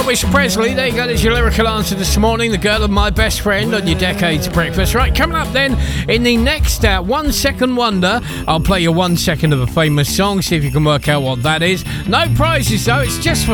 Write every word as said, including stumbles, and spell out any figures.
Elvis Presley, there you go, there's your lyrical answer this morning. The girl of my best friend on your Decades Breakfast. Right, coming up then in the next uh, One Second Wonder, I'll play you one second of a famous song, see if you can work out what that is. No prizes though, it's just for